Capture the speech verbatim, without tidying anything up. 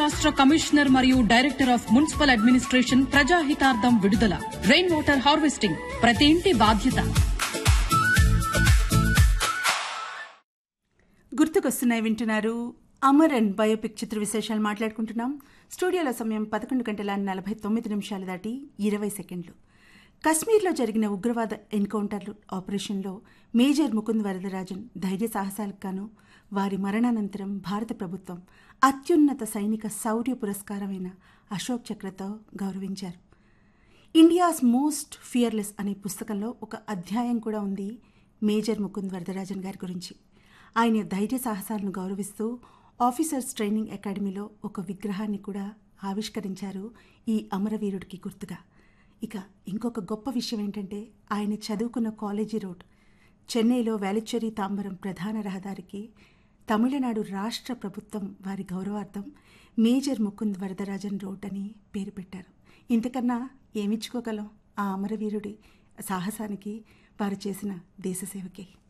రాష్ట్ర కమిషనర్ మరియు director of municipal administration ప్రజాహితార్థం విడుదల. రెయిన్ వాటర్ హార్వెస్టింగ్ ప్రతి ఇంటి బాధ్యత. గుర్తుకొస్తున్నాయి వింటున్నారు. అమరన్ బయోపిక్ చిత్ర విశేషాలు మాట్లాడుకుంటున్నాం. స్టూడియోలో సమయం పదకొండు గంటల నలభై తొమ్మిది నిమిషాలు దాటి ఇరవై సెకండ్లు. కశ్మీర్లో జరిగిన ఉగ్రవాద ఎన్కౌంటర్ ఆపరేషన్లో మేజర్ ముకుంద్ వరదరాజన్ ధైర్య సాహసాలకు గాను వారి మరణానంతరం భారత ప్రభుత్వం అత్యున్నత సైనిక శౌర్య పురస్కారమైన అశోక్ చక్రతో గౌరవించారు. ఇండియాస్ మోస్ట్ ఫియర్లెస్ అనే పుస్తకంలో ఒక అధ్యాయం కూడా ఉంది మేజర్ ముకుంద్ వరదరాజన్ గారి గురించి. ఆయన ధైర్య సాహసాలను గౌరవిస్తూ ఆఫీసర్స్ ట్రైనింగ్ అకాడమీలో ఒక విగ్రహాన్ని కూడా ఆవిష్కరించారు ఈ అమరవీరుడికి గుర్తుగా. ఇక ఇంకొక గొప్ప విషయం ఏంటంటే ఆయన చదువుకున్న కాలేజీ రోడ్ చెన్నైలో వేలచ్చేరి తాంబరం ప్రధాన రహదారికి తమిళనాడు రాష్ట్ర ప్రభుత్వం వారి గౌరవార్థం మేజర్ ముకుంద్ వరదరాజన్ రోడ్ అని పేరు పెట్టారు. ఇంతకన్నా ఏమిచ్చుకోగలం ఆ అమరవీరుడి సాహసానికి, వారు చేసిన దేశసేవకి.